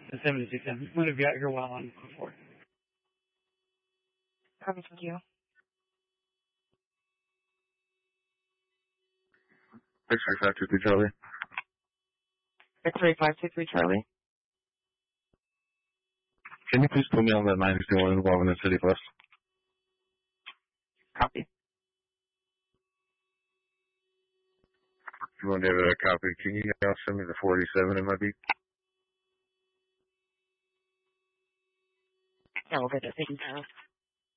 The 76M. Would have got here while on before. Copy, thank you. 63523 Charlie. 63523 Charlie. Can you please put me on that 961 involving the city bus? Copy. You want to have a copy? Can you now send me the 487 in my beat? Yeah, we'll get it. Thank you, Tyler.